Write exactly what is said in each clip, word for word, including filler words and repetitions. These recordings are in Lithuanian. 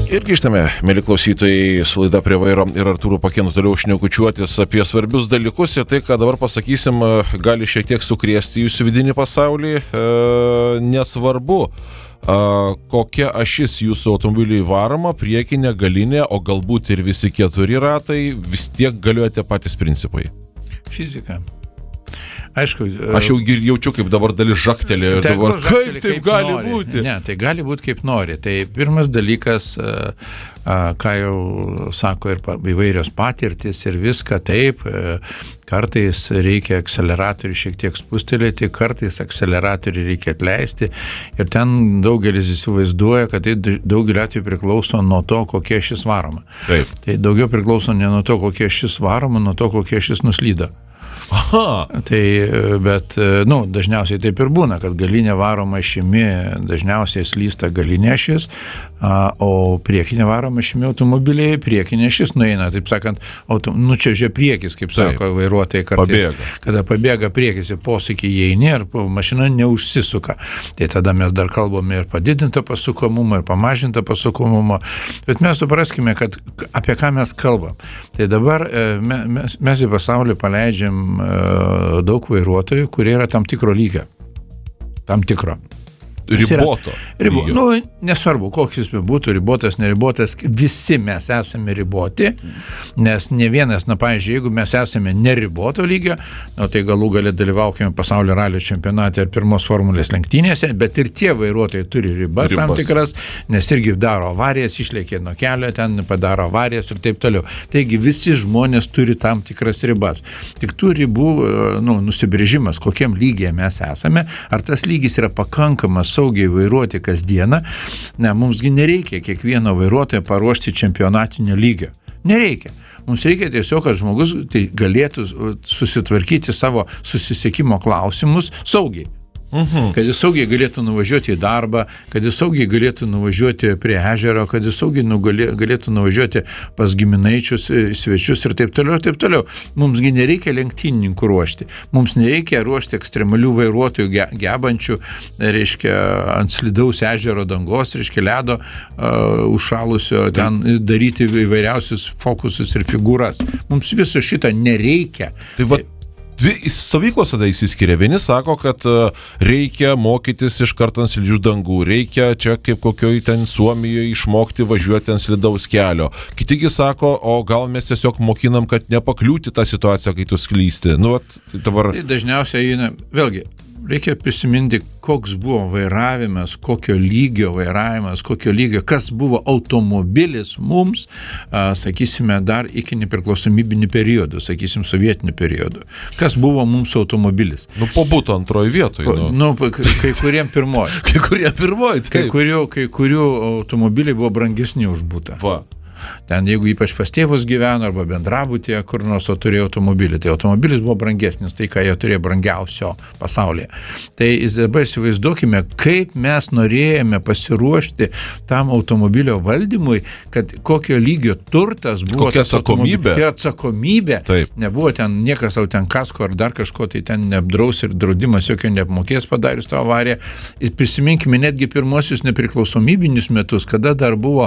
Ir grįžtame, mėly klausytojai, su laida Prie vairo ir Artūru Pakėnu toliau šnekučiuotis apie svarbius dalykus ir tai, ką dabar pasakysim, gali šiek tiek sukrėsti jūsų vidinį pasaulį. E, nesvarbu, e, kokia ašis jūsų automobiliui varoma, priekinė, galinė, o galbūt ir visi keturi ratai, vis tiek galioja tie patys principai. Fizika. Aišku, aš jau jaučiu, kaip dabar dalis žaktelė ir dabar, kaip taip kaip gali nori. būti? Ne, tai gali būti kaip nori. Tai pirmas dalykas, ką jau sako ir įvairios patirtis ir viską, taip, kartais reikia akceleratorių šiek tiek spustelėti, kartais akceleratorių reikia atleisti ir ten daugelis įsivaizduoja, kad tai daugelį atveju priklauso nuo to, kokie šis varoma. Taip. Tai daugiau priklauso ne nuo to, kokie šis varoma, nuo to, kokie šis nuslydo. Aha. Tai, bet, nu, dažniausiai taip ir būna, kad galinė varoma ašimi dažniausiai slysta galinė ašis, o priekinė varoma ašimi automobiliai priekinė ašis nueina, taip sakant, auto, nu čia žia priekis, kaip taip, sako vairuotojai kartais, pabėga. Kada pabėga priekis į posūkį įeini ir mašina neužsisuka. Tai tada mes dar kalbame ir padidintą pasukomumą, ir pamažintą pasukomumą, bet mes supraskime, kad apie ką mes kalbam. Tai dabar mes, mes į pasaulį paleidžiam daug vairuotojų, kurie yra tam tikro lygio. Tam tikro. Riboto. Ribo, nu, nesvarbu, koks jis būtų, ribotas, neribotas, visi mes esame riboti, nes ne vienas, na, pavyzdžiui, jeigu mes esame neriboto lygio, nu, tai galų galę dalyvaukime pasaulio ralio čempionate ir pirmos formulės lenktynėse, bet ir tie vairuotojai turi ribas, ribas tam tikras, nes irgi daro avarijas, išlėkė nuo kelio, ten padaro avarijas ir taip toliau. Taigi visi žmonės turi tam tikras ribas. Tik tų ribų, nu, nusibrėžimas, kokiam lygyje mes esame, ar tas lygis yra pakankamas saugiai vairuoti kasdieną, ne, mumsgi nereikia kiekvieno vairuotojo paruošti čempionatinio lygio. Nereikia. Mums reikia tiesiog, kad žmogus tai galėtų susitvarkyti savo susisiekimo klausimus saugiai. Mhm. Kad jis saugiai galėtų nuvažiuoti į darbą, kad jis saugiai galėtų nuvažiuoti prie ežero, kad jis saugiai galėtų nuvažiuoti pas giminaičius, svečius ir taip toliau, ir taip toliau. Mumsgi nereikia lenktynininkų ruošti. Mums nereikia ruošti ekstremalių vairuotojų gebančių, reiškia, ant slidaus ežero dangos, reiškia, ledo uh, užšalusio, ten daryti įvairiausius fokusus ir figūras. Mums viso šito nereikia. Tai va... Dvi stovyklos tada įsiskiria. Vieni sako, kad reikia mokytis iš karto ant slidžių dangų, reikia čia kaip kokioj ten Suomijoje išmokti važiuoti ant slidaus kelio. Kitigi sako, o gal mes tiesiog mokinam, kad nepakliūti tą situaciją, kai tu sklysti. Nu, tai dabar... Tai dažniausiai eina, vėlgi, reikia prisiminti, koks buvo vairavimas, kokio lygio vairavimas, kokio lygio, kas buvo automobilis mums, a, sakysime, dar iki nepriklausomybinių periodų, sakysim, sovietinių periodų. Kas buvo mums automobilis? Nu, po būtų antroji vietoje. Po, nu, kai kuriem pirmoji. kai kurie pirmoji, taip. Kai kurių, kai kurių automobiliai buvo brangesni už būtą. Va. Ten, jeigu ypač pas tėvus gyveno arba bendrabutyje, kur nors turėjo automobilį, tai automobilis buvo brangesnis, tai ką jie turėjo brangiausio pasaulyje. Tai dabar įsivaizduokime, kaip mes norėjome pasiruošti tam automobilio valdymui, kad kokio lygio turtas buvo. Kokia atsakomybė. Ir atsakomybė. Taip. Nebuvo ten niekas jau ten kasko ar dar kažko, tai ten neapdraus ir draudimas jokio neapmokės padarius tą avariją. Ir prisiminkime netgi pirmosius nepriklausomybinius metus, kada dar buvo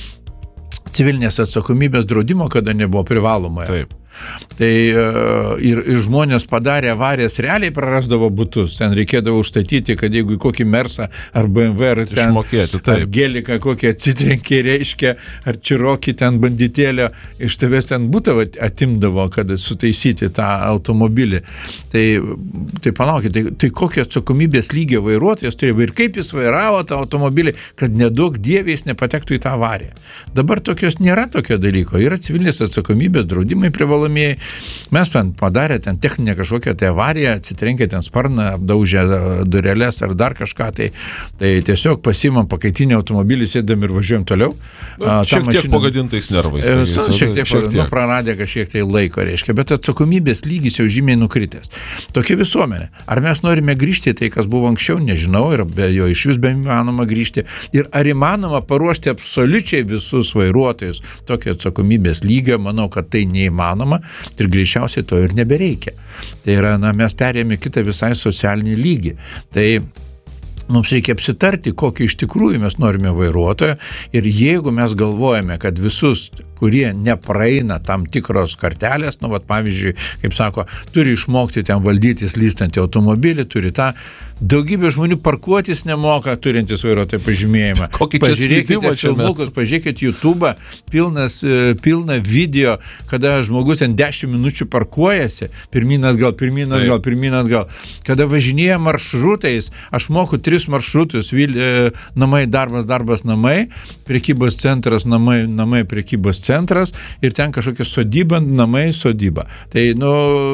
civilinės atsakomybės draudimo, kada nebuvo privaloma. Taip. Tai ir, ir žmonės padarė avarijas, realiai prarasdavo butus. Ten reikėdavo užstatyti, kad jeigu kokį Mersą ar B M W ar ten išmokėti, ar Geliką kokį atsitrenkė, reiškia, ar Čirokį ten banditėlio, iš tavęs ten butą atimdavo, kad sutaisyti tą automobilį. Tai, tai palaukit, tai, tai kokia atsakomybės lygio vairuotojas turėjo ir kaip jis vairavo tą automobilį, kad nedaug dieviais nepatektų į tą avariją. Dabar tokios nėra tokio dalyko. Yra civilinės atsakomybės draudimai privalomieji. Mes ten padarė ten techninę kažkokią tai avariją, atsitrenkė ten sparną, apdaužė dureles ar dar kažką, tai, tai tiesiog pasimam pakaitinį automobilį, sėdam ir važiuojam toliau. Na, šiek tiek mašina, pagadintais nervais. Tai šiek, šiek tiek, šiek tiek. Nu, praradė kažkiek tai laiko, reiškia, bet atsakomybės lygis jau žymiai nukritęs. Tokia visuomenė. Ar mes norime grįžti tai, kas buvo anksčiau, nežinau, ir be jo iš vis be įmanoma grįžti. Ir ar įmanoma paruošti absoliučiai visus vairuotojus tokio atsakomybės lygio, manau, kad tai neįmanoma. Ir greičiausiai to ir nebereikia. Tai yra, na, mes perėjome kitą visai socialinį lygį. Tai Mums reikia apsitarti, kokį iš tikrųjų mes norime vairuotojo ir jeigu mes galvojame, kad visus, kurie nepraeina tam tikros kartelės, nu, vat, pavyzdžiui, kaip sako, turi išmokti ten valdyti slystantį automobilį, turi tą, daugybė žmonių parkuotis nemoka, turintis vairuotojo pažymėjimą. Pažiūrėkite filmukus, pažiūrėkite YouTube, pilnas, pilna video, kada žmogus ten dešimt minučių parkuojasi, pirmyn atgal, pirmyn atgal, pirmyn atgal, kada važinėja maršrutais, aš moku tris maršrutus, vil, namai, darbas, darbas, namai, prekybos centras, namai, namai, prekybos centras ir ten kažkokia sodyba, namai, sodyba. Tai, nu,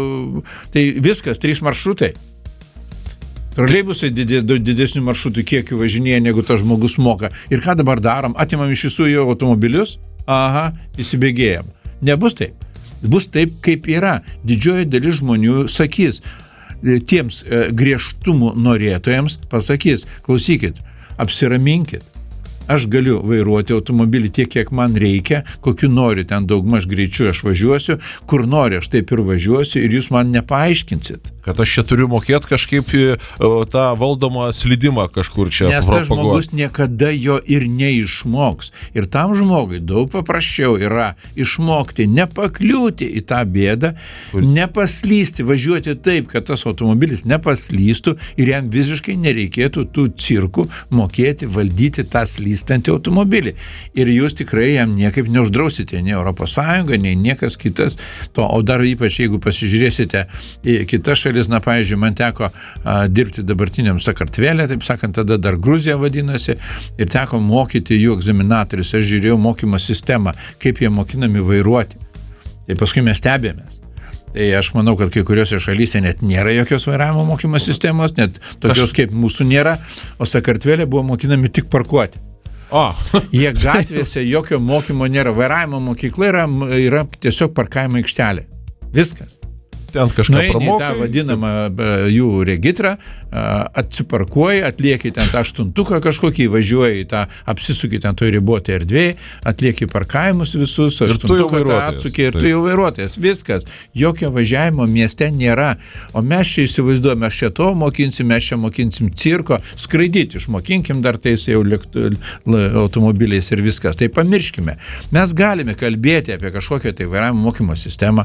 tai viskas, trys maršrutai. Troleibusai didesnių maršrutų kiekių važinėja, negu tas žmogus moka. Ir ką dabar darom? Atimam iš visų jo automobilius? Aha, įsibėgėjam. Nebus taip. Bus taip, kaip yra. Didžioji dalis žmonių sakys, tiems griežtumų norėtojams pasakys, klausykit, apsiraminkit. Aš galiu vairuoti automobilį tiek, kiek man reikia, kokiu noriu ten daugmaž greičiu aš važiuosiu, kur noriu aš taip ir važiuosiu ir jūs man nepaaiškinsit. Kad aš čia turiu mokėti kažkaip tą valdomą slydimą kažkur čia Nes tas žmogus niekada jo ir neišmoks. Ir tam žmogui daug paprasčiau yra išmokti, nepakliūti į tą bėdą, nepaslysti, važiuoti taip, kad tas automobilis nepaslystų ir jam visiškai nereikėtų tų cirkų mokėti valdyti tą slystantį automobilį. Ir jūs tikrai jam niekaip neuždrausite, nei Europos Sąjunga, nei niekas kitas. To, o dar ypač, jeigu pasižiūrėsite į kitas šalis, na, pavyzdžiui, man teko a, dirbti dabartiniam Sakartvelė, taip sakant, tada dar Gruzija vadinasi, ir teko mokyti jų egzaminatorius. Aš žiūrėjau mokymo sistemą, kaip jie mokinami vairuoti. Tai paskui mes stebėmės. Tai aš manau, kad kai kuriuose šalyse net nėra jokios vairavimo mokymo sistemos, net tokios kaip mūsų nėra, o Sakartvelė buvo mokinami tik parkuoti. O. Jie gatvėse jokio mokymo nėra. Vairavimo mokykla yra, yra tiesiog parkavimo aikštelė. Viskas. Ten kažką pramokai. Tą vadinamą jų regitrą, atsiparkuoji, atlieki ten tą aštuntuką kažkokį, važiuoji į tą, apsisuki ten toj ribotoj erdvėje, atlieki parkavimus visus, aštuntuką atsuki ir tu jau vairuotojas. Viskas. Jokio važiavimo mieste nėra. O mes čia įsivaizduojame, mes čia to mokinsim, mes čia mokinsim cirko, skraidyti išmokinkim dar tais jau lėktu, automobiliais ir viskas. Tai pamirškime. Mes galime kalbėti apie kažkokią tai vairavimo mokymo sistemą,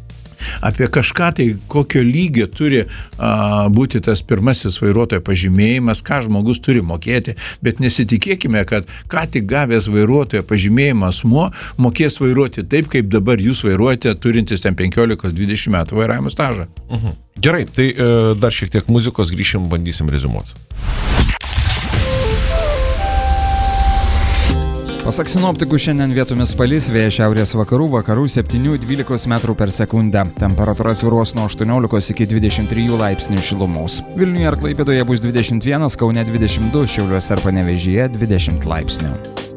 apie kažką tai, kokio lygio turi a, būti tas pirmasis vairuotojo pažymėjimas, ką žmogus turi mokėti, bet nesitikėkime, kad ką tik gavęs vairuotojo pažymėjimą asmuo mokės vairuoti taip, kaip dabar jūs vairuojate, turintis ten penkiolika dvidešimt metų vairavimo stažą. Mhm. Gerai, tai e, dar šiek tiek muzikos, grįšim, bandysim rezumuoti. Pasak sinoptikų, šiandien vietomis palis, vėjas šiaurės vakarų, vakarų septynių dvylikos metrų per sekundę. Temperatūra svyruos nuo aštuoniolikos iki dvidešimt trijų laipsnių šilumos. Vilniuje ir Klaipėdoje bus dvidešimt vienas, Kaune dvidešimt du, Šiauliuose ir Panevėžyje dvidešimt laipsnių.